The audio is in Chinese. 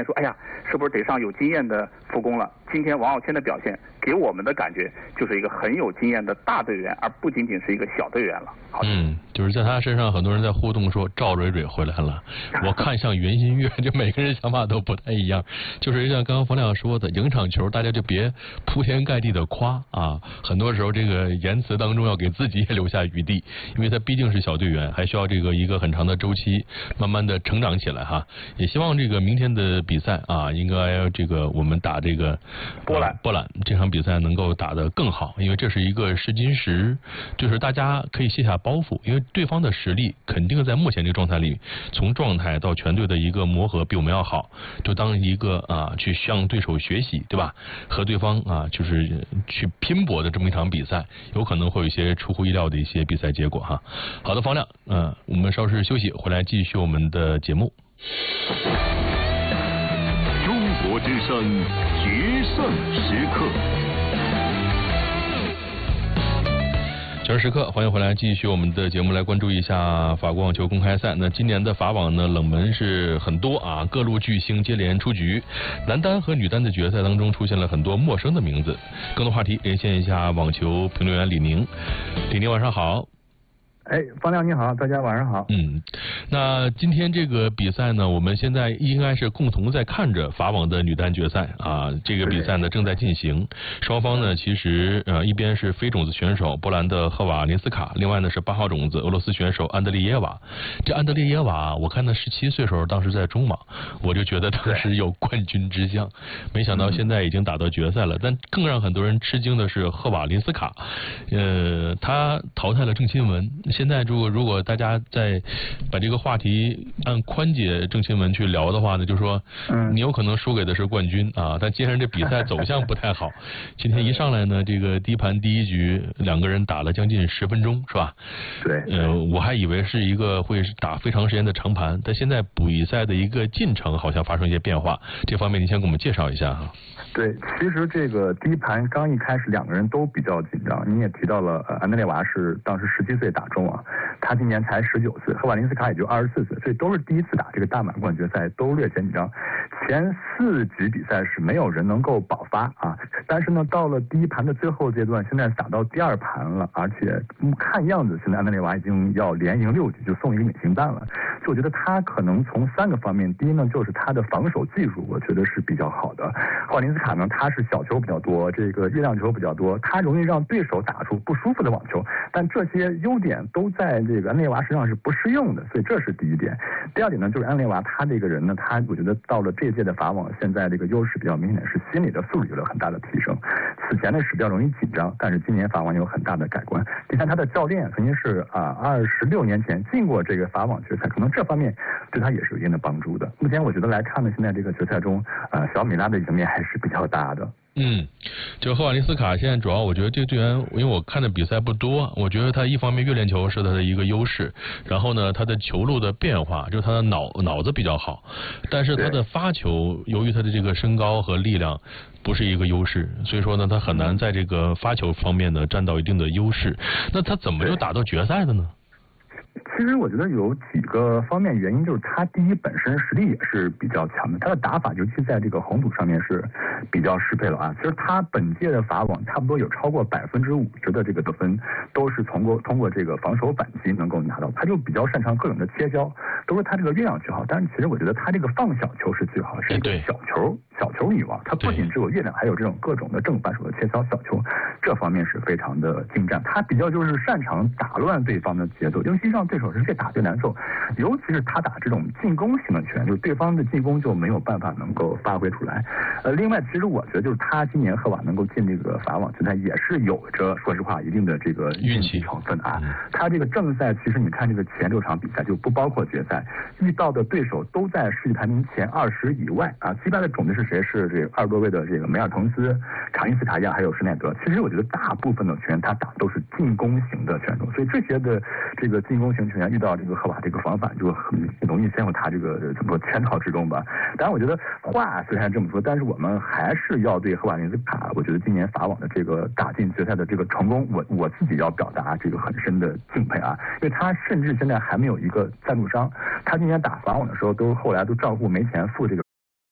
说，哎呀，是不是得上有经验的副攻了？今天王傲谦的表现给我们的感觉就是一个很有经验的大队员，而不仅仅是一个小队员了。 就是在他身上，很多人在互动说赵蕊蕊回来了，我看像袁心玥，就每个人想法都不太一样。就是像刚刚冯亮说的，赢场球大家就别铺天盖地的夸啊，很多时候这个言辞当中要给自己也留下余地，因为他毕竟是小队员，还需要这个一个很长的周期，慢慢的成长起来哈。也希望这个明天的比赛啊，应该这个我们打这个波兰这场比赛能够打得更好，因为这是一个试金石，就是大家可以卸下包袱，因为对方的实力肯定在目前这个状态里，从状态到全队的一个磨合比我们要好，就当一个去向对手学习，对吧？和对方就是去拼搏的这么一场比赛，有可能会有一些出乎意料的一些比赛结果哈。好的，方亮，我们稍事休息，回来继续我们的节目。 中国之声决胜时刻。 决胜时刻，欢迎回来，继续我们的节目，来关注一下法国网球公开赛。那今年的法网呢，冷门是很多啊，各路巨星接连出局，男单和女单的决赛当中出现了很多陌生的名字。更多话题连线一下网球评论员李宁。李宁晚上好。 方亮你好，大家晚上好。 那今天这个比赛呢，我们现在应该是共同在看着法网的女单决赛啊。这个比赛呢正在进行，双方呢其实一边是非种子选手波兰的赫瓦林斯卡，另外呢是8号种子俄罗斯选手安德烈耶娃。这安德烈耶娃，我看他17岁时候当时在中网，我就觉得当时有冠军之相，没想到现在已经打到决赛了。但更让很多人吃惊的是赫瓦林斯卡，他淘汰了郑钦文。现在如果大家再把这个话题按宽解郑钦文去聊的话呢，就说你有可能输给的是冠军啊，但接上这比赛走向不太好。今天一上来呢，这个第一盘第一局两个人打了将近10分钟，是吧？ 对。 我还以为是一个会打非常时间的长盘，但现在比赛的一个进程好像发生一些变化，这方面您先给我们介绍一下哈。 对，其实这个第一盘刚一开始两个人都比较紧张，您也提到了安德烈娃是当时17岁打中网，他今年才19岁，赫瓦林斯卡也就24岁，所以都是第一次打这个大满贯决赛，都略显紧张。前4局比赛是没有人能够保发啊，但是呢，到了第一盘的最后阶段，现在打到第2盘了，而且看样子现在安德烈娃已经要连赢6局，就送一个隐形蛋了。所以我觉得他可能从3个方面，第一呢就是他的防守技术，我觉得是比较好的。赫瓦林斯卡呢，他是小球比较多，这个月亮球比较多，他容易让对手打出不舒服的网球，但这些优点都在这个安德烈娃身上是不适用的，所以这是第一点。第二点呢，就是安德烈娃他这个人呢，我觉得到了这一届的法网，现在这个优势比较明显是心理的素质有了很大的提升。此前呢是比较容易紧张，但是今年法网有很大的改观。第三，他的教练曾经是26年前进过这个法网决赛，可能这方面对他也是有一定的帮助的。目前我觉得来看呢，现在这个决赛中，小米拉的赢面还是比较大的。 就赫瓦林斯卡现在主要我觉得这个队员，因为我看的比赛不多，我觉得他一方面月练球是他的一个优势，然后呢他的球路的变化，就是他的脑子比较好，但是他的发球由于他的这个身高和力量不是一个优势，所以说呢他很难在这个发球方面呢占到一定的优势。那他怎么就打到决赛的呢？ 其实我觉得有几个方面原因，就是他第一本身实力也是比较强的，他的打法尤其在这个红土上面是比较适配了啊。其实他本届的法网差不多有超过50%的这个得分都是通过这个防守反击能够拿到，他就比较擅长各种的切削，都是他这个月亮球好。但是其实我觉得他这个放小球是最好，是一个小球女王，他不仅只有月亮，还有这种各种的正反手的切削小球，这方面是非常的精湛。他比较就是擅长打乱对方的节奏，尤其让对手是越打越难受，尤其是他打这种进攻型的拳，就是对方的进攻就没有办法能够发挥出来。另外，其实我觉得就是他今年赫瓦能够进这个法网决赛，也是有着说实话一定的这个运气成分啊。他这个正赛，其实你看这个前6场比赛就不包括决赛，遇到的对手都在世界排名前20以外啊。击败的种子是谁？是这个20多位的这个梅尔滕斯、卡因斯卡亚还有施耐德。其实我觉得大部分的球员他打都是进攻型的选手，所以这些的这个进攻型球员遇到这个赫瓦这个防反就很容易陷入他这个怎么说圈套之中吧。当然我觉得话虽然这么说，但是我们还是要对赫瓦林斯卡，我觉得今年法网的这个打进决赛的这个成功，我自己要表达这个很深的敬佩啊，因为他甚至现在还没有一个赞助商，他今年打法网的时候后来都账户没钱付这个